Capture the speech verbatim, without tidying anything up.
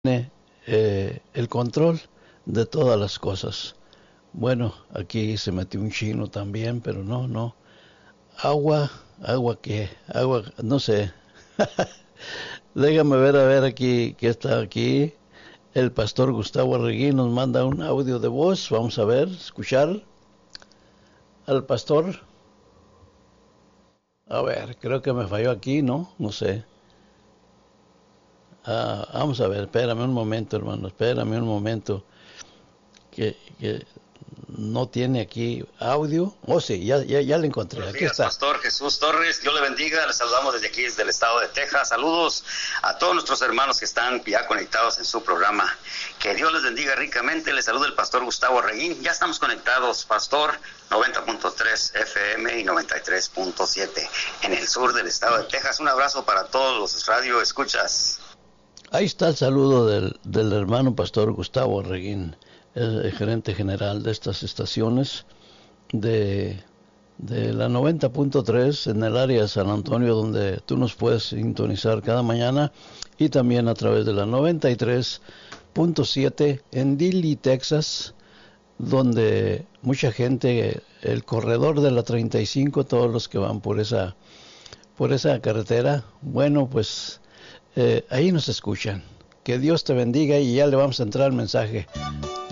tiene eh, el control de todas las cosas. Bueno, aquí se metió un chino también, pero no, no. Agua, agua qué, agua, no sé. Déjame ver, a ver aquí, que está aquí. El pastor Gustavo Arreguín nos manda un audio de voz. Vamos a ver, escuchar al pastor. A ver, creo que me falló aquí, ¿no? No sé. Ah, vamos a ver, espérame un momento, hermano, espérame un momento. Que, que no tiene aquí audio. Oh, sí, ya, ya, ya lo encontré. Buenos Aquí días, está. Pastor Jesús Torres. Dios le bendiga. Les saludamos desde aquí, desde el estado de Texas. Saludos a todos nuestros hermanos que están ya conectados en su programa. Que Dios les bendiga ricamente. Les saluda el Pastor Gustavo Reguín. Ya estamos conectados, Pastor, noventa punto tres F M y noventa y tres punto siete en el sur del estado de Texas. Un abrazo para todos los radio escuchas. Ahí está el saludo del, del hermano pastor Gustavo Arreguín, el gerente general de estas estaciones de, de la noventa punto tres en el área de San Antonio, donde tú nos puedes sintonizar cada mañana, y también a través de la noventa y tres punto siete en Dilley, Texas, donde mucha gente, el corredor de la treinta y cinco, todos los que van por esa, por esa carretera, bueno, pues Eh, ahí nos escuchan. Que Dios te bendiga, y ya le vamos a entrar al mensaje.